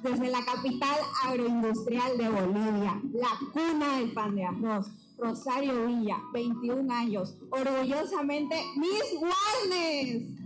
desde la capital agroindustrial de Bolivia, la cuna del pan de arroz, Rosario Villa, 21 años, orgullosamente Miss Warnes.